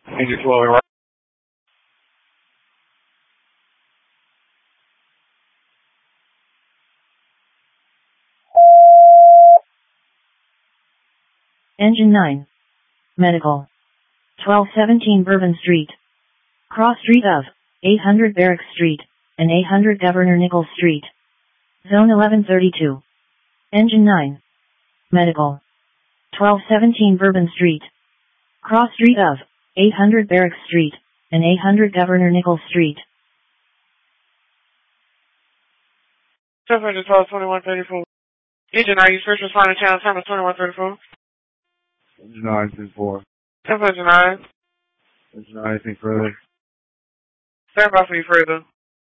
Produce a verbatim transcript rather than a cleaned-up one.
Engine flowing right. Engine nine. Medical. twelve seventeen Bourbon Street. Cross Street of eight hundred Barracks Street and eight hundred Governor Nichols Street. Zone eleven thirty-two. Engine nine. Medical. twelve seventeen Bourbon Street. Cross Street of eight hundred Barracks Street and eight hundred Governor Nichols Street. seven hundred twelve twenty-one thirty-four. Engine nine, you first responder channel time is twenty-one thirty-four. Engine nine, ten four. seven hundred nine. Engine nine, anything further? Stand by for you further.